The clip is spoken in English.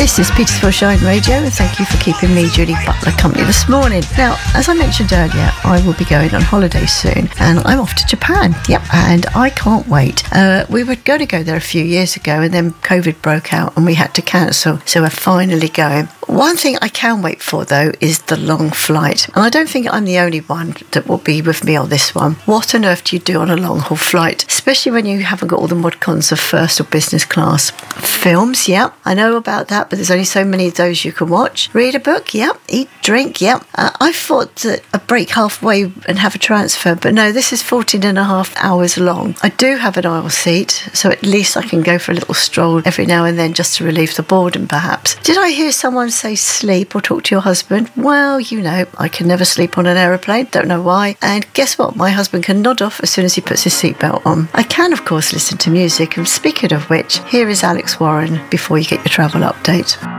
This is Petersfield Shine Radio, and thank you for keeping me, Judy Butler, company this morning. Now, as I mentioned earlier, I will be going on holiday soon, and I'm off to Japan. Yep, and I can't wait. We were going to go there a few years ago, and then COVID broke out, and we had to cancel, so we're finally going. One thing I can wait for, though, is the long flight. And I don't think I'm the only one that will be with me on this one. What on earth do you do on a long-haul flight? Especially when you haven't got all the mod cons of first or business class. Films, yep, I know about that, but there's only so many of those you can watch. Read a book, yep. Eat, drink, yep. I thought that a break halfway and have a transfer, but no, this is 14 and a half hours long. I do have an aisle seat, so at least I can go for a little stroll every now and then just to relieve the boredom, perhaps. Did I hear someone say sleep or talk to your husband? Well, you know, I can never sleep on an aeroplane, don't know why. And guess what? My husband can nod off as soon as he puts his seatbelt on. I can, of course, listen to music, and speaking of which, here is Alex Warren before you get your travel update.